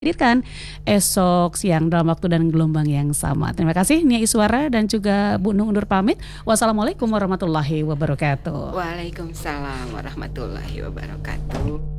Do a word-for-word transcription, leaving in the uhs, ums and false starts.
hadirkan esok siang dalam waktu dan gelombang yang sama. Terima kasih Nia Iswara dan juga Bu Nung undur pamit. Wassalamualaikum warahmatullahi wabarakatuh. Waalaikumsalam warahmatullahi wabarakatuh.